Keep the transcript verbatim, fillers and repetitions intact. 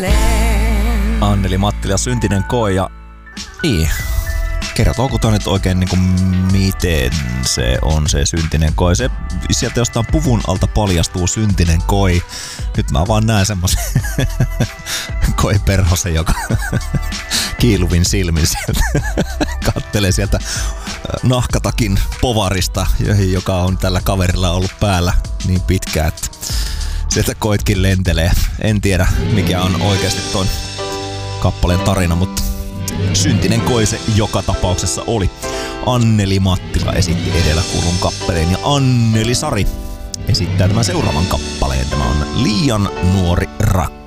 Anneli Mattila, Syntinen koe ja... Niin. Kertooko toi nyt oikein niinku miten se on se syntinen koi? Se sieltä jostain puvun alta paljastuu syntinen koi. Nyt mä vaan näen semmosen koiperhosen, joka kiiluvin silmin sieltä kattelee sieltä nahkatakin povarista, joka on tällä kaverilla ollut päällä niin pitkään, että sieltä koitkin lentelee. En tiedä mikä on oikeasti ton kappaleen tarina, mutta syntinen koi se joka tapauksessa oli. Anneli Mattila esitti edellä kuulun kappaleen ja Anneli Sari esittää tämän seuraavan kappaleen. Tämä on Liian nuori rakkaus.